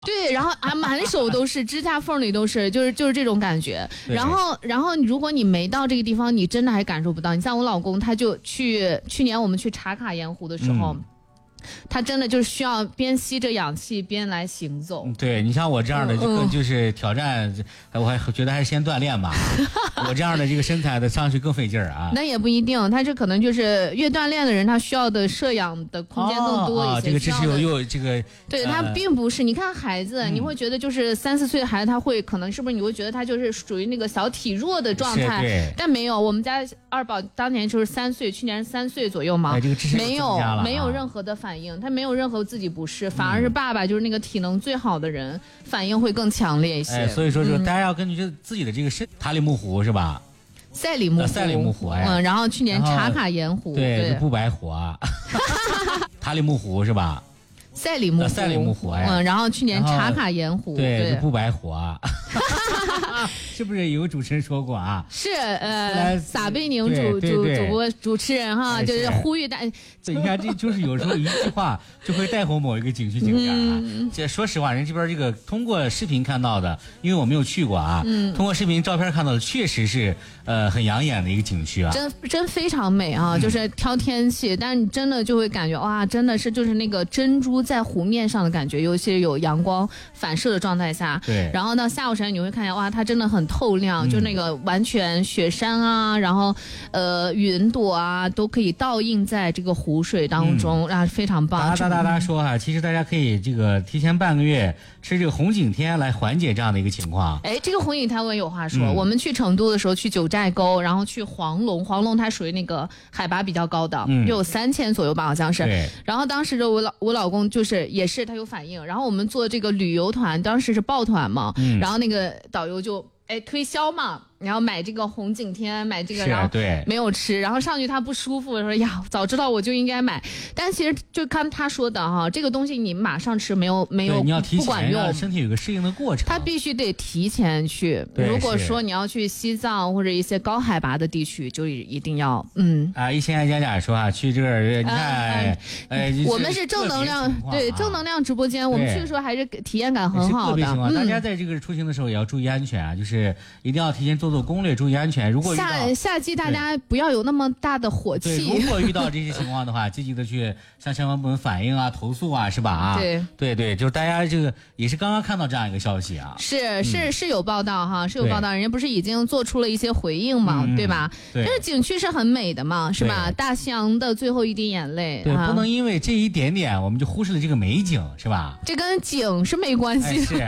对，然后满手都是，指甲缝里都是，就是这种感觉。然后如果你没到这个地方，你真的还感受不到。你像我老公，他就去年我们去茶卡盐湖的时候。他真的就是需要边吸着氧气边来行走。 对，你像我这样的就是挑战，我还觉得还是先锻炼吧。我这样的这个身材的上去更费劲儿啊。 那也不一定，他这可能就是越锻炼的人，他需要的摄氧的空间更多一些。 这个知识有这个。 对，他并不是，你看孩子，你会觉得就是3、4岁的孩子，他会可能是不是你会觉得他就是属于那个小体弱的状态？但没有，我们家二宝当年就是3岁，去年是3岁左右嘛， 这个知识没有任何的反应，他没有任何自己不适，反而是爸爸就是那个体能最好的人，反应会更强烈一些。 所以说大家要根据自己的这个塔里木湖是吧？ 赛里木湖，然后去年茶卡盐湖， 对，不白湖啊。塔里木湖是吧？ 赛里木湖，然后去年茶卡盐湖， 对，不白湖啊。是不是有个主持人说过啊？ 是撒贝宁主持人哈，就是呼吁大家。 对，你看这就是有时候一句话就会带火某一个景区景点啊。这说实话，人这边这个通过视频看到的，因为我没有去过啊，通过视频照片看到的，确实是很养眼的一个景区啊。 真非常美啊，就是挑天气，但是你真的就会感觉哇，真的是就是那个珍珠在湖面上的感觉，尤其是有阳光反射的状态下。 对， 然后到下午时间你会看见哇，它真的很透亮，就那个完全雪山啊，然后云朵啊都可以倒映在这个湖水当中，非常棒。 大说哈，其实大家可以这个提前半个月吃这个红景天来缓解这样的一个情况。 这个红景天我也有话说，我们去成都的时候去九寨沟，然后去黄龙它属于那个海拔比较高的，有3000左右吧，好像是。然后当时的我老公也是他有反应，然后我们做这个旅游团，当时是抱团嘛，然后那个导游就推销嘛。然后买这个红景天，买这个，然后没有吃，然后上去他不舒服，说呀，早知道我就应该买。但其实就看他说的哈，这个东西你马上吃没有你要提前， 不管用， 身体有个适应的过程。 他必须得提前去。如果说你要去西藏或者一些高海拔的地区，就一定要一千爱家说啊，去这儿你看， 我们是正能量，对正能量直播间，我们去的时候还是体验感很好的。 大家在这个出行的时候也要注意安全啊，就是一定要提前做攻略，注意安全。如果夏季大家不要有那么大的火气。 如果遇到这些情况的话，积极的去向相关部门反映啊、投诉啊，是吧？对，就是大家这个也是刚刚看到这样一个消息啊。 是有报道哈，是有报道，人家不是已经做出了一些回应嘛，对吧？但是景区是很美的嘛，是吧？大西洋的最后一滴眼泪， 对，不能因为这一点点我们就忽视了这个美景，是吧？ 这跟景是没关系的。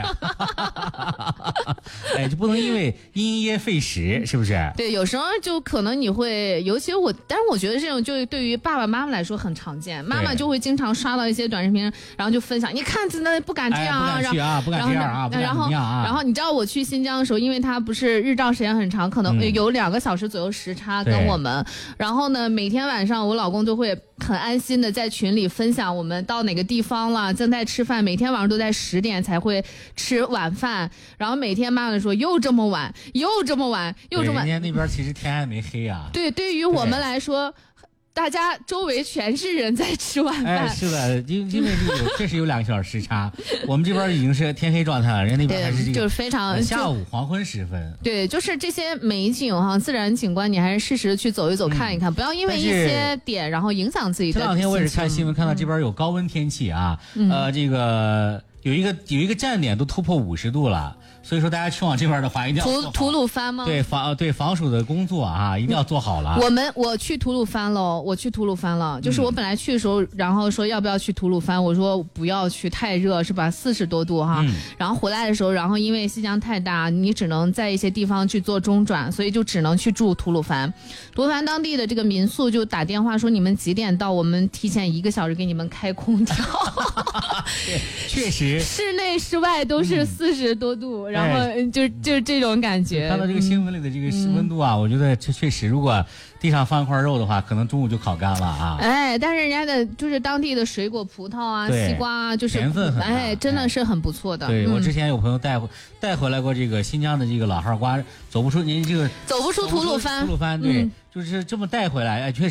就不能因为因噎废食，是不是？ 对，有时候就可能你会，尤其但是我觉得这种就对于爸爸妈妈来说很常见，妈妈就会经常刷到一些短视频，然后就分享，你看真的不敢这样啊， 不敢这样啊， 然后你知道我去新疆的时候，因为它不是日照时间很长，可能有2个小时左右时差跟我们，然后呢，每天晚上我老公就会很安心的在群里分享我们到哪个地方了，正在吃饭，每天晚上都在10点才会吃晚饭，然后每天妈妈说又这么晚， 人家那边其实天还没黑啊。 对于我们来说，大家周围全是人在吃晚饭。 是的，因为确实有2个小时时差，我们这边已经是天黑状态了，人家那边还是就是非常下午黄昏时分。 对，就是这些美景哈，自然景观，你还是适时的去走一走、看一看，不要因为一些点然后影响自己的。 这2天我也是看新闻看到这边有高温天气啊，这个有一个站点都突破50度了。所以说大家去往这边的话，一定要吐鲁番吗？ 对防暑的工作啊，一定要做好了。 我去吐鲁番了，就是我本来去的时候，然后说要不要去吐鲁番，我说不要去，太热是吧？40多度哈。然后回来的时候，然后因为新疆太大，你只能在一些地方去做中转，所以就只能去住吐鲁番。吐鲁番当地的这个民宿就打电话说你们几点到，我们提前1个小时给你们开空调。 确实， 室内室外都是40多度。然后就是这种感觉。 看到这个新闻里的这个温度啊，我觉得这确实，如果地上放一块肉的话，可能中午就烤干了啊。 但是人家的就是当地的水果，葡萄啊、西瓜啊，就是甜分很真的是很不错的。 对，我之前有朋友带回来过这个新疆的这个老汉瓜，走不出吐鲁番，对，就是这么带回来，确实。